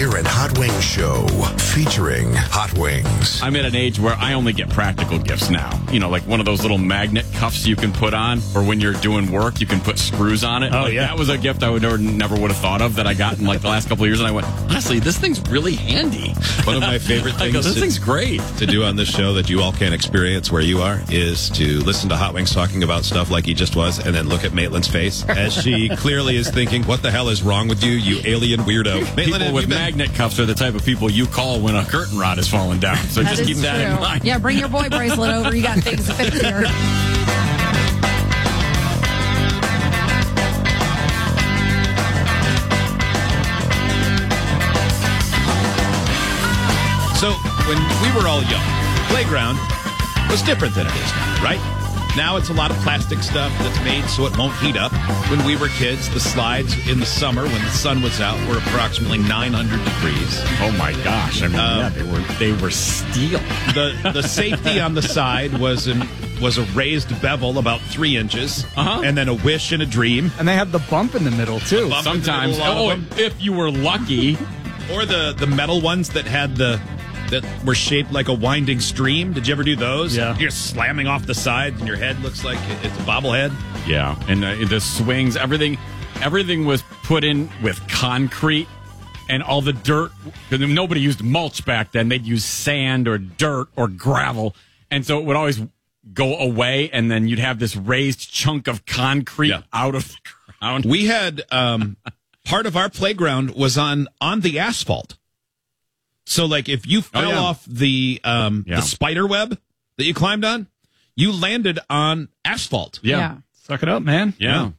Beer and Hot Wings Show, featuring Hot Wings. I'm at an age where I only get practical gifts now. You know, like one of those little magnet cuffs you can put on, or when you're doing work, you can put screws on it. Oh, like, yeah. That was a gift I would never would have thought of that I got in like the last couple of years, and I went, honestly, this thing's really handy. One of my favorite I go, things this thing's great. to do on this show that you all can't experience where you are is to listen to Hot Wings talking about stuff like he just was, and then look at Maitland's face as she clearly is thinking, what the hell is wrong with you, you alien weirdo? Maitland, People have with you been- magnet cuffs are the type of people you call when a curtain rod is falling down. So just keep that in mind. Yeah, bring your boy bracelet over. You got things to fix here. So, when we were all young, playground was different than it is now, right? Now it's a lot of plastic stuff that's made so it won't heat up. When we were kids, the slides in the summer when the sun was out were approximately 900 degrees. Oh my gosh! I mean, they were steel. The safety on the side was a raised bevel about 3 inches, and then a wish and a dream. And they have the bump in the middle, too. Bump in the Sometimes, middle of them. if you were lucky. Or the metal ones that had that were shaped like a winding stream. Did you ever do those? Yeah. You're slamming off the sides and your head looks like it's a bobblehead. Yeah, and the swings, everything was put in with concrete, and all the dirt. Because nobody used mulch back then; they'd use sand or dirt or gravel, and so it would always go away, and then you'd have this raised chunk of concrete out of the ground. We had part of our playground was on the asphalt. So, like, if you fell off the spider web that you climbed on, you landed on asphalt. Yeah. Suck it up, man. Yeah.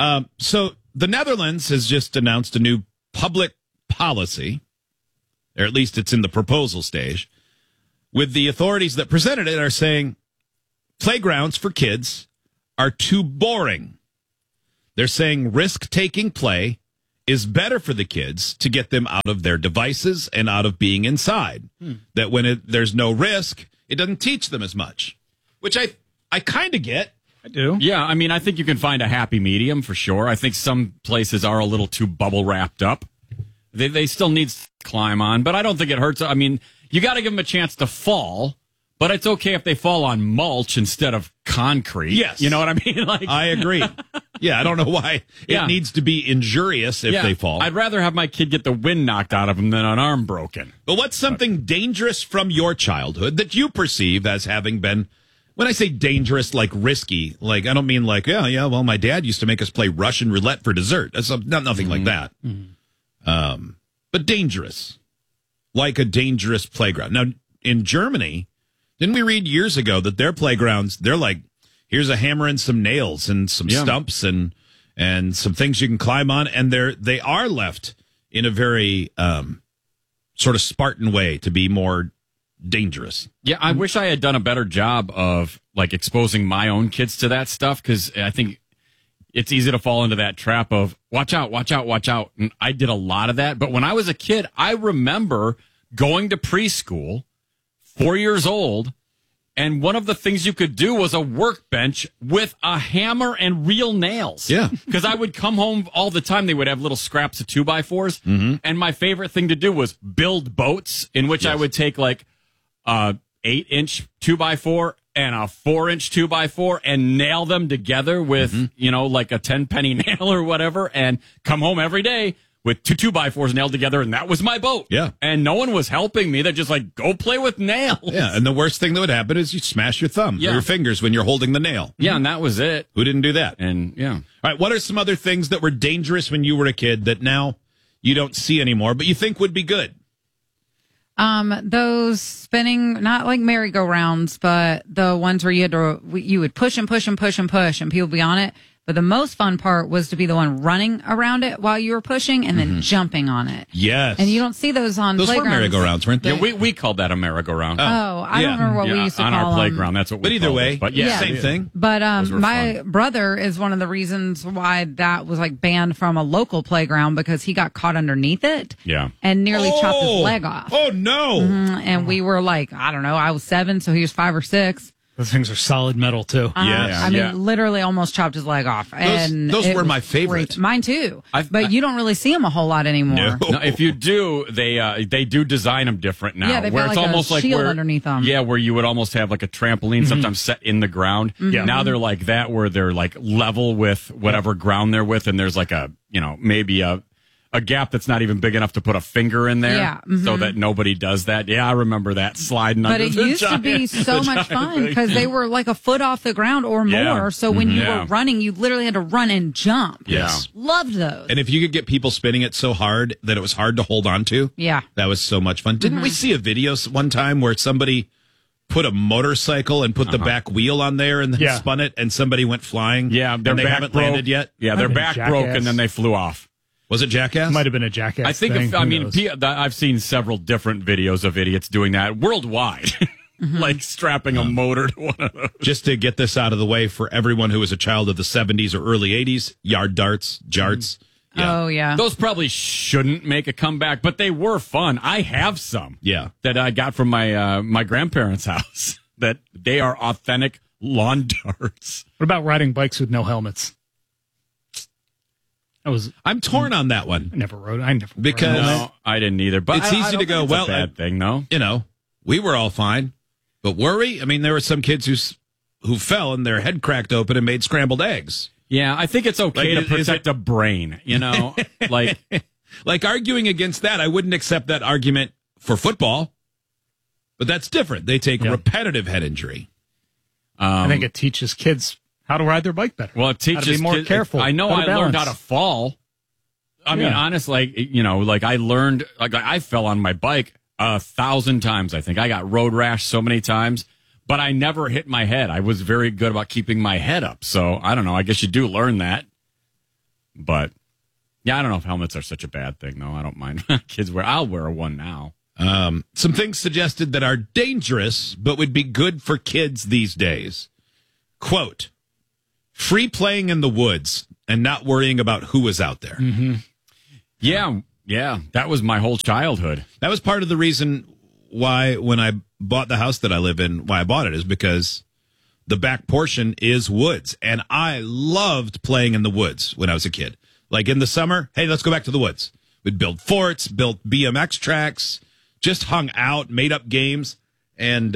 So the Netherlands has just announced a new public policy, or at least it's in the proposal stage, with the authorities that presented it are saying playgrounds for kids are too boring. They're saying risk-taking play is better for the kids to get them out of their devices and out of being inside. That when there's no risk, it doesn't teach them as much, which I kind of get. I do. Yeah, I mean, I think you can find a happy medium for sure. I think some places are a little too bubble wrapped up. They still need to climb on, but I don't think it hurts. I mean, you got to give them a chance to fall, but it's okay if they fall on mulch instead of concrete. Yes. You know what I mean? Like, I agree. Yeah, I don't know why it needs to be injurious if they fall. I'd rather have my kid get the wind knocked out of him than an arm broken. But what's something dangerous from your childhood that you perceive as having been, when I say dangerous, like risky, like I don't mean like, well, my dad used to make us play Russian roulette for dessert. That's nothing like that. But dangerous, like a dangerous playground. Now, in Germany, didn't we read years ago that their playgrounds, they're like, here's a hammer and some nails and some stumps and some things you can climb on, and they are left in a very sort of Spartan way to be more dangerous. Yeah, I wish I had done a better job of like exposing my own kids to that stuff, because I think it's easy to fall into that trap of watch out, watch out, watch out. And I did a lot of that. But when I was a kid, I remember going to preschool, 4 years old, and one of the things you could do was a workbench with a hammer and real nails. Yeah. Because I would come home all the time. They would have little scraps of 2x4s. Mm-hmm. And my favorite thing to do was build boats, in which I would take like a 8-inch 2x4 and a 4-inch 2x4 and nail them together with, like a 10-penny nail or whatever, and come home every day with two 2x4s nailed together, and that was my boat. Yeah. And no one was helping me. They're just like, go play with nails. Yeah, and the worst thing that would happen is you smash your thumb or your fingers when you're holding the nail. Yeah, and that was it. Who didn't do that? And yeah. All right, what are some other things that were dangerous when you were a kid that now you don't see anymore, but you think would be good? Those spinning, not like merry-go-rounds, but the ones where you would push and push and push and push and people be on it. But the most fun part was to be the one running around it while you were pushing and then jumping on it. Yes. And you don't see those on Those playgrounds. were merry-go-rounds, weren't they? Yeah, we called that a merry-go-round. Oh, I don't remember what we used to on call our them. playground. That's what we But either called way, it. But same thing. But Those were my fun. brother is one of the reasons why that was like banned from a local playground, because he got caught underneath it. Yeah. And nearly chopped his leg off. Oh, no. And we were like, I don't know, I was 7, so he was 5 or 6. Those things are solid metal, too. Yeah, I mean, yeah. literally almost chopped his leg off. And those it were was my favorite. great. Mine too. But you don't really see them a whole lot anymore. No, if you do, they do design them different now. Yeah, they've where got it's like a almost like shield where, underneath 'em. Yeah, where you would almost have like a trampoline, sometimes set in the ground. Yeah. Now they're like that, where they're like level with whatever ground they're with, and there's like a maybe a gap that's not even big enough to put a finger in there, Yeah, so that nobody does that. Yeah, I remember that sliding But under it the used to giant- be so the much giant fun thing. because they were like a foot off the ground or more. Yeah. So when you Yeah. were running, you literally had to run and jump. Yes. Loved those. And if you could get people spinning it so hard that it was hard to hold on to, Yeah. that was so much fun. Didn't we see a video one time where somebody put a motorcycle and put the back wheel on there and then Yeah. spun it and somebody went flying? Yeah, their and they back haven't broke. landed yet? Yeah, their Might back have been broke Jackass. and then they flew off. Was it Jackass? Might have been a Jackass I think, thing. Who knows? I've seen several different videos of idiots doing that worldwide, like strapping a motor to one of those. Just to get this out of the way for everyone who was a child of the 70s or early 80s, yard darts, jarts. Yeah. Oh, yeah. Those probably shouldn't make a comeback, but they were fun. I have some Yeah. that I got from my my grandparents' house. That they are authentic lawn darts. What about riding bikes with no helmets? I'm torn on that one. I never rode. I never Because- rode. No, I didn't either. But It's I easy don't to go, think it's a well, bad thing, no. You know, we were all fine. But were we? I mean, there were some kids who fell and their head cracked open and made scrambled eggs. Yeah, I think it's okay Like, to is protect it- a brain. You know, like Like arguing against that, I wouldn't accept that argument for football. But that's different. They take Yeah. repetitive head injury. I think it teaches kids how to ride their bike better. Well, it how to teaches be more kids- careful. I know how I to learned how balance. to fall. I mean, Yeah. honestly, like I learned, like I fell on my bike 1,000 times. I think I got road rash so many times, but I never hit my head. I was very good about keeping my head up. So I don't know. I guess you do learn that. But yeah, I don't know if helmets are such a bad thing, though. I don't mind kids wear. I'll wear one now. Some things suggested that are dangerous, but would be good for kids these days. Quote, free playing in the woods and not worrying about who was out there. Yeah, that was my whole childhood. That was part of the reason why when I bought the house that I live in, why I bought it is because the back portion is woods. And I loved playing in the woods when I was a kid. Like in the summer, hey, let's go back to the woods. We'd build forts, built BMX tracks, just hung out, made up games. And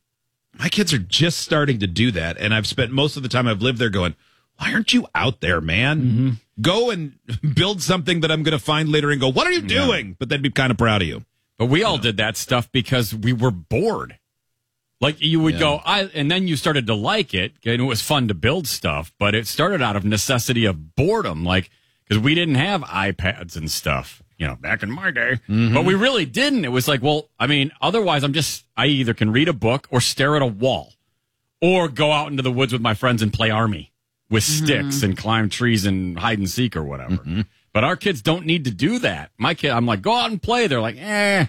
my kids are just starting to do that. And I've spent most of the time I've lived there going, why aren't you out there, man? Go and build something that I'm going to find later and go, what are you doing? But they'd be kind of proud of you. But we all did that stuff because we were bored. Like you would go, and then you started to like it, and it was fun to build stuff. But it started out of necessity of boredom, like because we didn't have iPads and stuff, back in my day. But we really didn't. It was like, well, I mean, otherwise, I either can read a book or stare at a wall, or go out into the woods with my friends and play army with sticks and climb trees and hide and seek or whatever. But our kids don't need to do that. My kid, I'm like, go out and play. They're like, eh.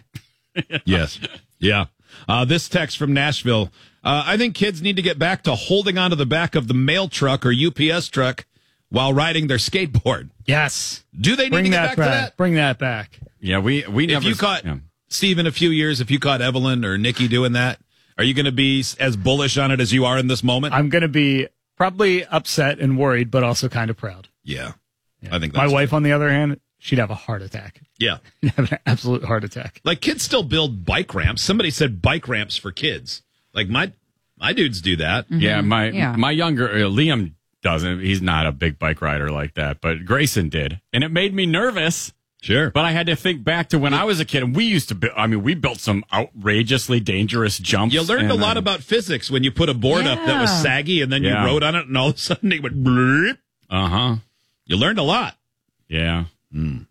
Yes. Yeah. This text from Nashville. I think kids need to get back to holding onto the back of the mail truck or UPS truck while riding their skateboard. Yes. Do they need Bring to get that back to that? Bring that back. Yeah, we never. If you caught yeah. Steve in a few years, if you caught Evelyn or Nikki doing that, are you going to be as bullish on it as you are in this moment? I'm going to be probably upset and worried, but also kind of proud. Yeah. I think My that's wife, on the other hand, she'd have a heart attack. Yeah. She'd have an absolute heart attack. Like kids still build bike ramps. Somebody said bike ramps for kids. Like my dudes do that. Yeah, Yeah. my younger Liam doesn't. He's not a big bike rider like that, but Grayson did, and it made me nervous. Sure. But I had to think back to when I was a kid, and we used to. We built some outrageously dangerous jumps. You learned a and, lot about physics when you put a board up that was Yeah. saggy and then you Yeah. rode on it and all of a sudden it went bleep. Uh-huh. You learned a lot. Yeah. And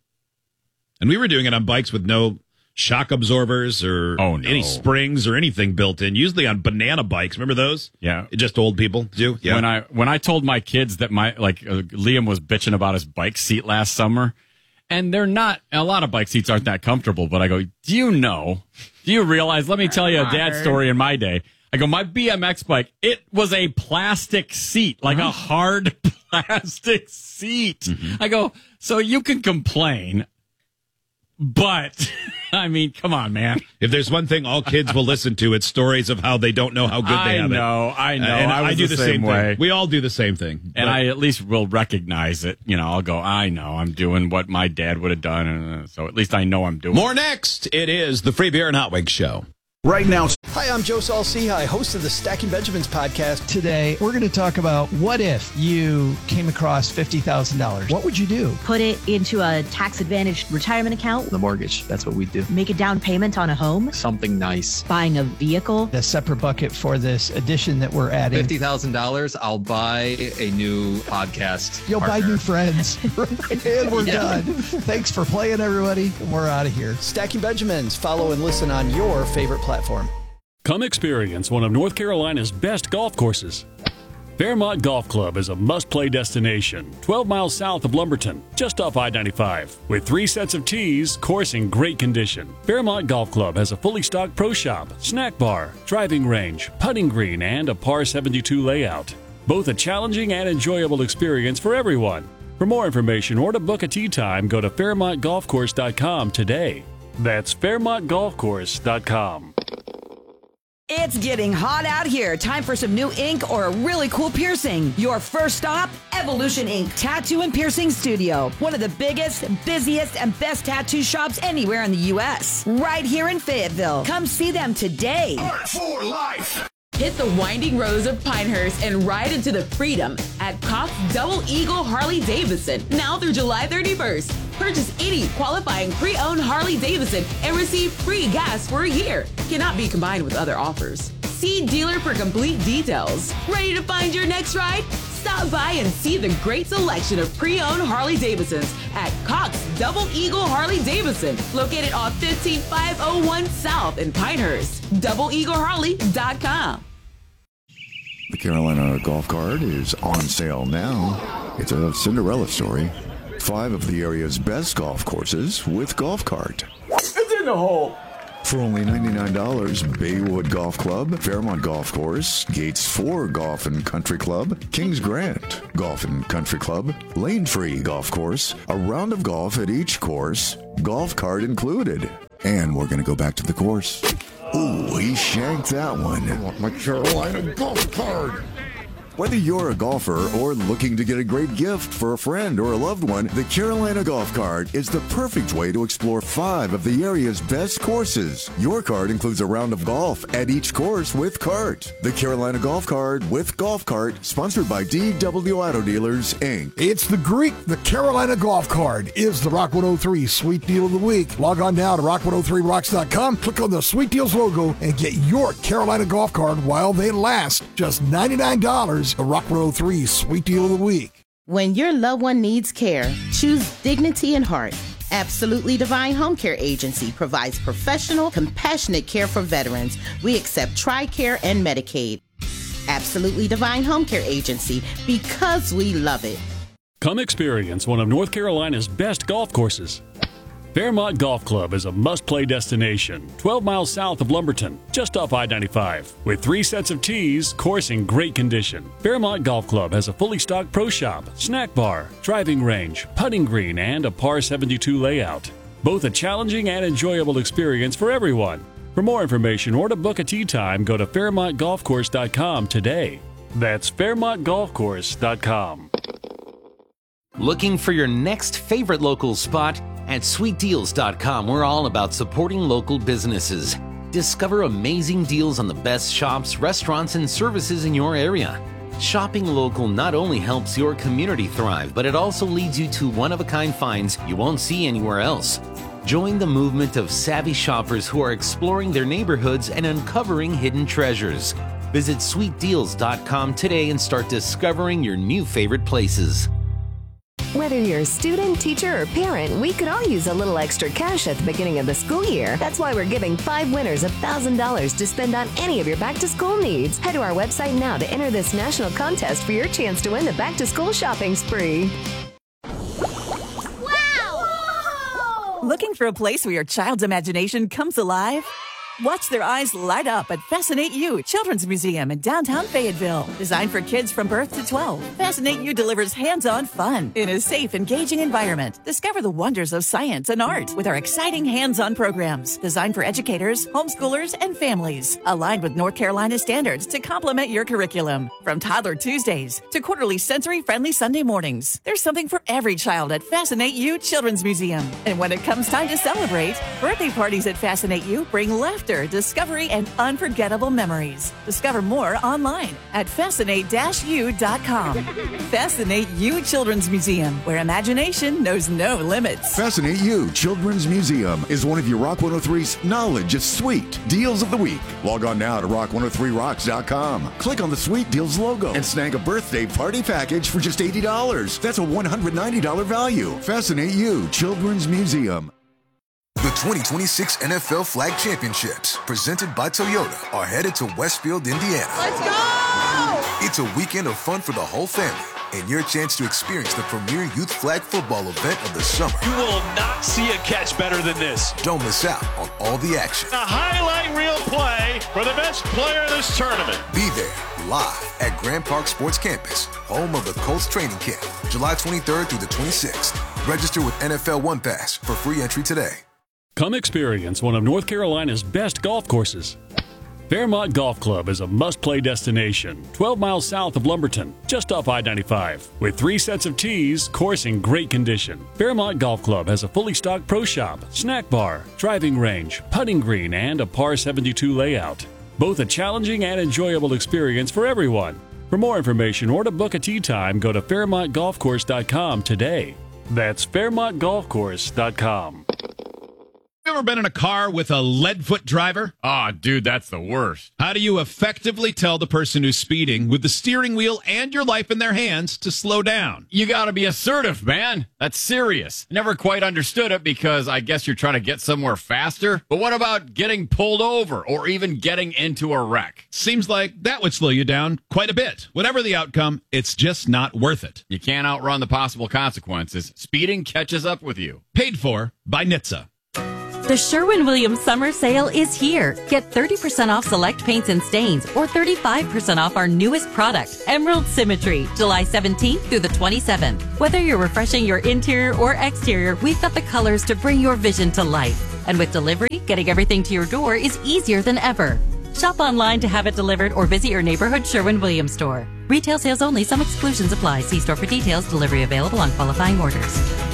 we were doing it on bikes with no shock absorbers or Oh, no. any springs or anything built in, usually on banana bikes. Remember those? Yeah. Just old people do? Yeah. When I told my kids that Liam was bitching about his bike seat last summer, and they're not, a lot of bike seats aren't that comfortable, but I go, do you realize, let me tell you a dad story in my day. I go, my BMX bike, it was a plastic seat, like a hard plastic seat. I go, so you can complain, But, I mean, come on, man. If there's one thing all kids will listen to, it's stories of how they don't know how good they have it. I know. And I do the same way. thing. We all do the same thing. And I at least will recognize it. You know, I'll go, I know, I'm doing what my dad would have done. And so at least I know I'm doing More next. It is the Free Beer and Hot Wings Show. Right now. Hi, I'm Joe Saul-Sehy, host of the Stacking Benjamins podcast. Today, we're going to talk about what if you came across $50,000. What would you do? Put it into a tax-advantaged retirement account. The mortgage, that's what we do. Make a down payment on a home. Something nice. Buying a vehicle. A separate bucket for this addition that we're adding. $50,000, I'll buy a new podcast. You'll partner. buy new friends. And we're done. Thanks for playing, everybody. We're out of here. Stacking Benjamins. Follow and listen on your favorite platform. Come experience one of North Carolina's best golf courses. Fairmont Golf Club is a must-play destination 12 miles south of Lumberton, just off I-95. With 3 sets of tees, course in great condition. Fairmont Golf Club has a fully stocked pro shop, snack bar, driving range, putting green, and a par 72 layout. Both a challenging and enjoyable experience for everyone. For more information or to book a tee time, go to FairmontGolfCourse.com today. That's FairmontGolfCourse.com. It's getting hot out here. Time for some new ink or a really cool piercing. Your first stop, Evolution Ink Tattoo and Piercing Studio. One of the biggest, busiest, and best tattoo shops anywhere in the U.S. Right here in Fayetteville. Come see them today. Art for life. Hit the winding roads of Pinehurst and ride into the freedom at Cox Double Eagle Harley Davidson. Now through July 31st. Purchase any qualifying pre-owned Harley Davidson and receive free gas for a year. Cannot be combined with other offers. See dealer for complete details. Ready to find your next ride? Stop by and see the great selection of pre-owned Harley Davidsons at Cox Double Eagle Harley Davidson, located off 15501 South in Pinehurst. DoubleEagleHarley.com. The Carolina Golf Card is on sale now. It's a Cinderella story. 5 of the area's best golf courses with Golf Cart. It's in the hole. For only $99, Baywood Golf Club, Fairmont Golf Course, Gates 4 Golf and Country Club, Kings Grant Golf and Country Club, Lane Free Golf Course, a round of golf at each course, Golf Cart included. And we're going to go back to the course. Ooh, he shanked that one. I want my Carolina Golf Card. Whether you're a golfer or looking to get a great gift for a friend or a loved one, the Carolina Golf Card is the perfect way to explore 5 of the area's best courses. Your card includes a round of golf at each course with cart. The Carolina Golf Card with Golf Cart, sponsored by DW Auto Dealers, Inc. It's the Greek. The Carolina Golf Card is the Rock 103 Sweet Deal of the Week. Log on now to rock103rocks.com, click on the Sweet Deals logo, and get your Carolina Golf Card while they last. Just $99. The Rock 103 Sweet Deal of the Week. When your loved one needs care, choose dignity and heart. Absolutely Divine Home Care Agency provides professional, compassionate care for veterans. We accept TRICARE and Medicaid. Absolutely Divine Home Care Agency, because we love it. Come experience one of North Carolina's best golf courses. Fairmont Golf Club is a must-play destination 12 miles south of Lumberton, just off I-95. With 3 sets of tees, course in great condition. Fairmont Golf Club has a fully stocked pro shop, snack bar, driving range, putting green, and a par 72 layout. Both a challenging and enjoyable experience for everyone. For more information or to book a tee time, go to FairmontGolfCourse.com today. That's FairmontGolfCourse.com. Looking for your next favorite local spot? At SweetDeals.com, we're all about supporting local businesses. Discover amazing deals on the best shops, restaurants, and services in your area. Shopping local not only helps your community thrive, but it also leads you to one-of-a-kind finds you won't see anywhere else. Join the movement of savvy shoppers who are exploring their neighborhoods and uncovering hidden treasures. Visit SweetDeals.com today and start discovering your new favorite places. Whether you're a student, teacher, or parent, we could all use a little extra cash at the beginning of the school year. That's why we're giving 5 winners $1,000 to spend on any of your back-to-school needs. Head to our website now to enter this national contest for your chance to win the back-to-school shopping spree. Wow! Looking for a place where your child's imagination comes alive? Watch their eyes light up at Fascinate You Children's Museum in downtown Fayetteville. Designed for kids from birth to 12, Fascinate You delivers hands-on fun in a safe, engaging environment. Discover the wonders of science and art with our exciting hands-on programs designed for educators, homeschoolers, and families. Aligned with North Carolina standards to complement your curriculum. From Toddler Tuesdays to quarterly sensory-friendly Sunday mornings, there's something for every child at Fascinate You Children's Museum. And when it comes time to celebrate, birthday parties at Fascinate You bring laughter, discovery, and unforgettable memories. Discover more online at fascinate-u.com. Fascinate You Children's Museum, where imagination knows no limits. Fascinate You Children's Museum is one of your Rock 103's knowledge of sweet deals of the week. Log on now to rock103rocks.com. Click on the Sweet Deals logo and snag a birthday party package for just $80. That's a $190 value. Fascinate You Children's Museum. The 2026 NFL Flag Championships, presented by Toyota, are headed to Westfield, Indiana. Let's go! It's a weekend of fun for the whole family and your chance to experience the premier youth flag football event of the summer. You will not see a catch better than this. Don't miss out on all the action. A highlight reel play for the best player of this tournament. Be there live at Grand Park Sports Campus, home of the Colts training camp, July 23rd through the 26th. Register with NFL One Pass for free entry today. Come experience one of North Carolina's best golf courses. Fairmont Golf Club is a must-play destination, 12 miles south of Lumberton, just off I-95. With 3 sets of tees, course in great condition. Fairmont Golf Club has a fully stocked pro shop, snack bar, driving range, putting green, and a par 72 layout. Both a challenging and enjoyable experience for everyone. For more information or to book a tee time, go to FairmontGolfCourse.com today. That's FairmontGolfCourse.com. You ever been in a car with a lead-foot driver? Oh, dude, that's the worst. How do you effectively tell the person who's speeding with the steering wheel and your life in their hands to slow down? You got to be assertive, man. That's serious. Never quite understood it because I guess you're trying to get somewhere faster. But what about getting pulled over or even getting into a wreck? Seems like that would slow you down quite a bit. Whatever the outcome, it's just not worth it. You can't outrun the possible consequences. Speeding catches up with you. Paid for by NHTSA. The Sherwin-Williams Summer Sale is here. Get 30% off select paints and stains or 35% off our newest product, Emerald Symmetry, July 17th through the 27th. Whether you're refreshing your interior or exterior, we've got the colors to bring your vision to life. And with delivery, getting everything to your door is easier than ever. Shop online to have it delivered or visit your neighborhood Sherwin-Williams store. Retail sales only. Some exclusions apply. See store for details. Delivery available on qualifying orders.